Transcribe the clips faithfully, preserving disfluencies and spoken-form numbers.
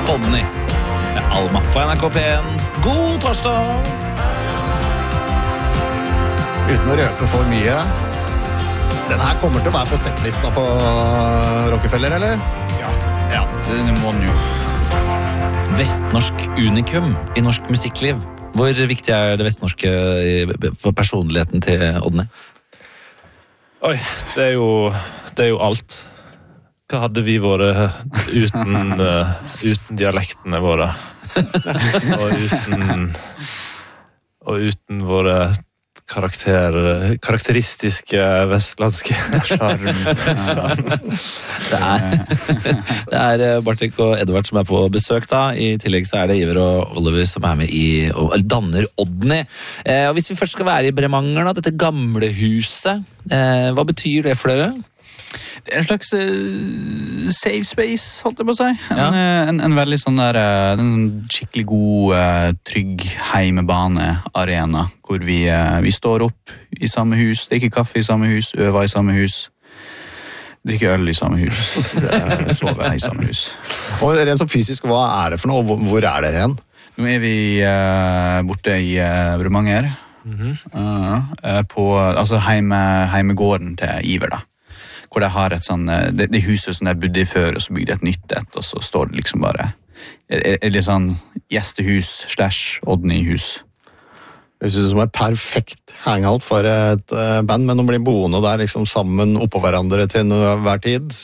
Odny med Alma på N R K P en. God torsdag! Uten å røpe for mye. Den her kommer til å være på settlista på Rockefeller, eller? Ja, Ja. det må den jo. Vestnorsk unikum i norsk musikkliv. Hvor viktig er det vestnorske i- for personligheten til Odny? Oi, det er jo, det er jo alt. Hva hadde vi vært uten, uh, uten dialektene våre? Og uten, og uten våre karakter, karakteristiske vestlandske Charm. Det er, det er Bartek og Edvard som er på besøk da. I tillegg så er det Iver og Oliver som er med i og danner Odny. Eh, og hvis vi først skal være i Bremanger da, dette gamle huset, eh, hva betyr det for dere? Det er en slags uh, safe space, holdt jeg på å si. En, Ja. uh, en, en veldig sånn der, uh, en skikkelig god, uh, trygg heimebanearena, hvor vi, uh, vi står opp i samme hus, drikker kaffe i samme hus, øver i samme hus, drikker øl i samme hus, uh, sover i samme hus. Og rent så fysisk, hva er det for noe? Hvor- Hvor er dere hen? Nå er vi uh, borte i uh, Bremanger, Mhm. uh, uh, på altså heime, heimegården til Iver da. Hvor de har et sånn, det, det huset som de bodde i før, og så bygde de et nytt et, og så står det liksom bare er, er det sånn gjestehus slash Odny-hus. Det høres ut som et perfekt hangout for et eh, band, men å bli boende der liksom sammen oppå hverandre til hver tid.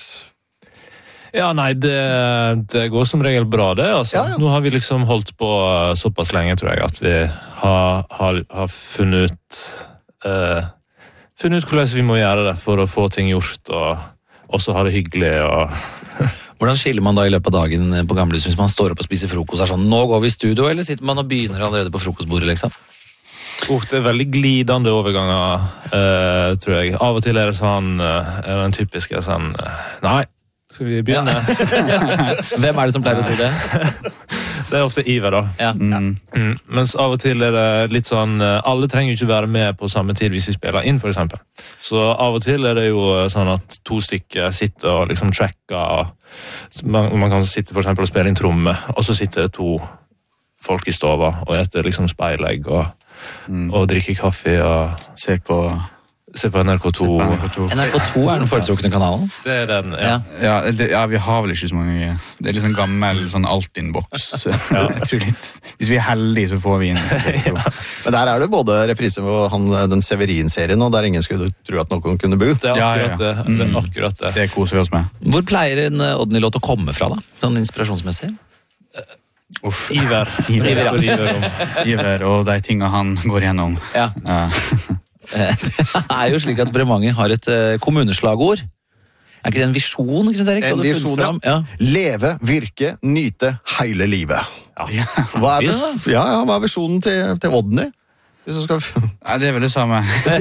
Ja, nei, det, det går som regel bra det, altså. Ja, ja. Nå har vi liksom holdt på uh, såpass lenge, tror jeg, at vi har, har, har funnet ut uh, funnet ut hvordan vi må gjøre det for å få ting gjort, og også ha det hyggelig, og Hvordan skiller man da i løpet av dagen på gamlehus hvis man står opp og spiser frokost? Er sånn, nå går vi i studio, eller sitter man og begynner allerede på frokostbordet, liksom? oh, det er veldig glidende overganger, uh, tror jeg. Av og til er det sånn, uh, er den typiske sånn, uh, nei, skal vi begynne? Hvem er det som pleier å si det? Det er ofte Iver, da. Ja. Mm. Mm. Mens av og til er det litt sånn, eh, alle trenger jo ikke være med på samme tid hvis vi spiller inn, for eksempel. Så av og til er det jo sånn at to stykker sitter og liksom tracker, og man, man kan sitte for eksempel og spille inn tromme, og så sitter det to folk i stova og etter liksom speilegg og, Mm. og drikker kaffe og Ser på, ser på N R K to. på N R K to. N R K to er den foretrukne kanalen. Det er den, ja. Ja. Ja, det, ja, vi har vel ikke så mange. Det er litt sånn gammel sånn Altinn-boks. Jeg tror litt, hvis vi er heldige, så får vi inn. Men der er det både reprise på han, den Severin-serien, og der ingen skulle tro at noen kunne bo. Det er Ja, ja, ja. akkurat det. det, er Mm. akkurat det. Det koser vi oss med. Hvor pleier en Odny-låt å komme fra da? Sånn inspirasjonsmessig? Uff. Iver. Iver, ja. Iver, Iver om. Iver og de tingene han går gjennom. Ja. Eh, Det er jo slik at Bremanger har et eh, kommuneslagord. Er ikke det en visjon? Ikke sant, Erik? En Du hadde funnet visjon, fram. Ja. Leve, virke, nyte hele livet. ja. Hva er, Ja. ja, ja, hva er visjonen til, til Odny? Hvis du skal Nei, det er vel det samme.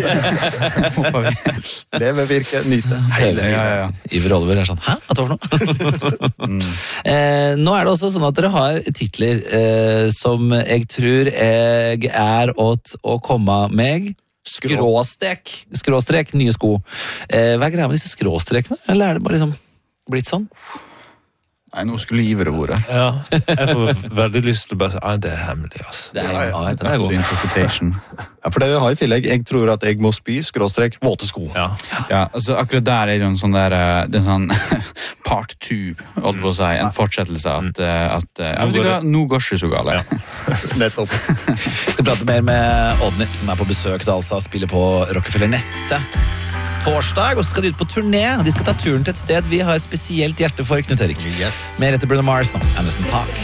Håper vi. leve, virke, nyte hele Ja, livet. ja, ja. Iver Oliver er sånn, hæ? Hva er det for noe? eh, nå er det også sånn at dere har titler eh, som jeg tror jeg er åt å komme meg. Skråstrek. Skråstrek, nye sko. Eh, hva er greia med disse skråstrekene? Eller er det bare liksom blitt sånn? Nei, nå skulle Iver vært her. Ja, jeg får veldig lyst til å bare si, «Nei, det er hemmelig, altså. Det er, Ja, ja. ja, den er Så god. interpretation. Ja, for dere har i tillegg Jeg tror at jeg må spy, skråstrek, våte sko. Ja. Ja, altså akkurat der er det jo en sånn der eh, det er en sånn part two, holdt på å si. En fortsettelse at, eh, at eh, ja, Nå vet du går hva? Nå går det ikke så gale. Nettopp. Vi skal prate mer med Odny, som er på besøk da, altså spiller på Rockefeller neste torsdag, og så skal de ut på turné. De skal ta turen til et sted vi har spesielt hjerte for, Knut Erik. Yes. Mer etter Bruno Mars nå. Anderson Park.